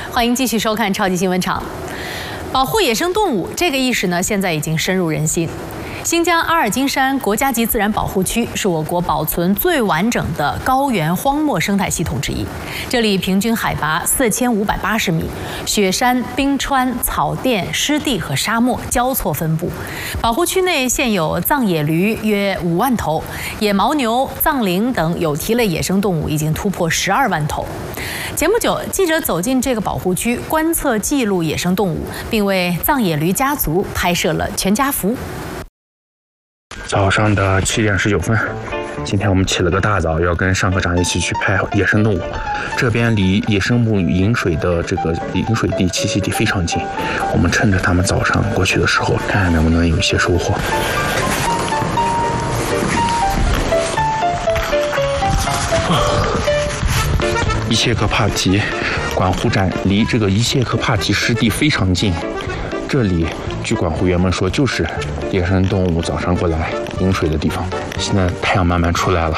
欢迎继续收看《超级新闻场》。保护野生动物这个意识呢，现在已经深入人心。新疆阿尔金山国家级自然保护区是我国保存最完整的高原荒漠生态系统之一。这里平均海拔4580米，雪山、冰川、草甸、湿地和沙漠交错分布。保护区内现有藏野驴约5万头，野牦牛、藏羚等有蹄类野生动物已经突破12万头。前不久，记者走进这个保护区，观测记录野生动物，并为藏野驴家族拍摄了全家福。 早上的7点19分，今天我们起了个大早，要跟尚科长一起去拍野生动物。这边离野生动物饮水的这个饮水地、栖息地非常近，我们趁着他们早上过去的时候，看看能不能有一些收获。伊谢克帕提管护站离这个伊谢克帕提湿地非常近，这里据管护员们说，就是野生动物早上过来饮水的地方。现在太阳慢慢出来了。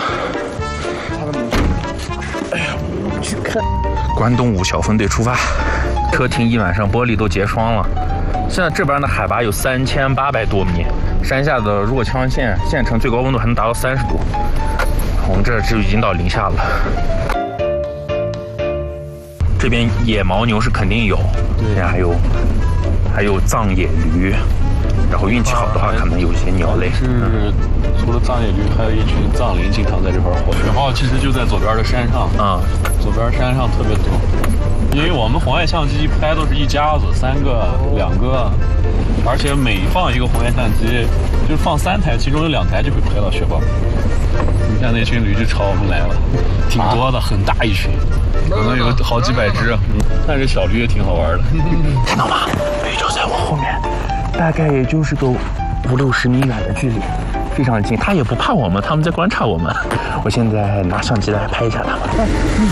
哎呀，我去看。关东5小分队出发，车厅一晚上玻璃都结霜了。现在这边的海拔有3800多米，山下的若羌县城最高温度还能达到30度，我们这就已经到零下了。这边野牦牛是肯定有，对，还有藏野驴，然后运气好的话，可能有一些鸟类。 是除了藏野驴，还有一群藏羚经常在这块活。雪豹其实就在左边的山上，左边山上特别多。因为我们红外相机拍都是一家子，3个、2个，而且每放一个红外相机，就是放3台，其中有2台就会拍到雪豹。你看那群驴就朝我们来了，挺多的，很大一群，可能有好几百只。但是小驴也挺好玩的， 看到吗？驴就在我后面，大概也就是个50-60米远的距离，非常近。它也不怕我们，他们在观察我们。我现在拿相机来拍一下它们。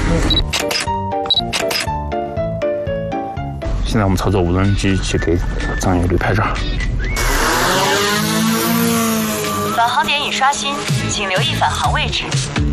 现在我们操作无人机去给藏野驴拍照。 返航点已刷新，请留意返航位置。